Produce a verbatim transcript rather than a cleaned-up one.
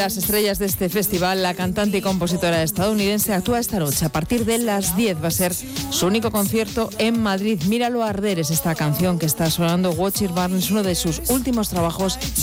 las estrellas de este festival, la cantante y compositora estadounidense, actúa esta noche. A partir de las diez va a ser su único concierto en Madrid. Míralo arder es esta canción que está sonando. Watch It Burn es uno de sus últimos trabajos.